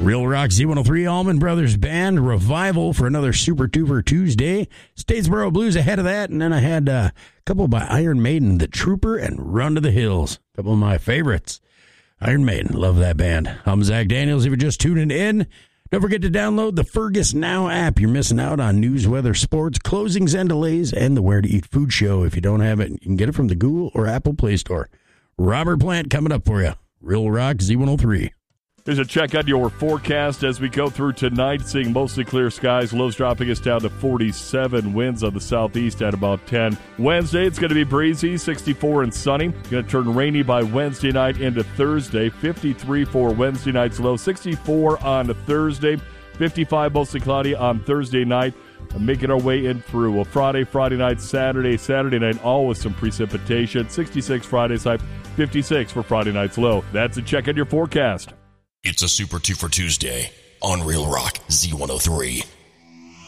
Real Rock Z103 Allman Brothers Band Revival for another Super Tuber Tuesday. Statesboro Blues ahead of that, and then I had a couple by Iron Maiden, The Trooper and Run to the Hills. A couple of my favorites. Iron Maiden, love that band. I'm Zach Daniels. If you're just tuning in, don't forget to download the Fergus Now app. You're missing out on news, weather, sports, closings and delays, and the Where to Eat Food show. If you don't have it, you can get it from the Google or Apple Play Store. Robert Plant coming up for you. Real Rock Z103. Here's a check on your forecast as we go through tonight, seeing mostly clear skies. Lows dropping us down to 47. Winds on the southeast at about 10. Wednesday, it's going to be breezy, 64 and sunny. Going to turn rainy by Wednesday night into Thursday. 53 for Wednesday night's low. 64 on Thursday. 55 mostly cloudy on Thursday night. Making our way in through Friday night, Saturday night, all with some precipitation. 66 Friday's high, 56 for Friday night's low. That's a check on your forecast. It's a Super 2 for Tuesday on Real Rock Z103.